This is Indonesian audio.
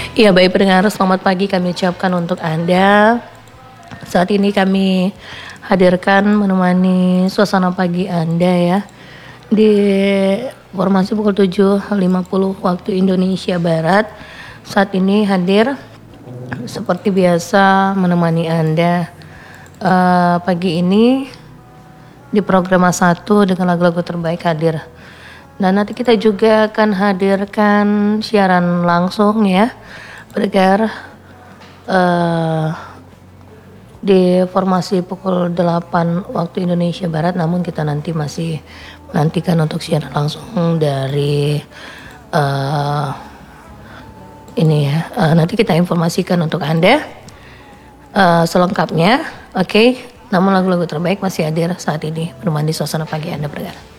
Iya, baik pendengar, selamat pagi kami ucapkan untuk Anda. Saat ini kami hadirkan menemani suasana pagi Anda ya. Di formasi pukul 7.50 waktu Indonesia Barat. Saat ini hadir seperti biasa menemani Anda pagi ini di program A1 dengan lagu-lagu terbaik hadir. Dan nanti kita juga akan hadirkan siaran langsung ya, pendengar, di formasi pukul 8 waktu Indonesia Barat. Namun kita nanti masih menantikan untuk siaran langsung dari ini ya. Nanti kita informasikan untuk Anda selengkapnya. Oke. Namun lagu-lagu terbaik masih hadir saat ini menemani suasana pagi Anda, pendengar.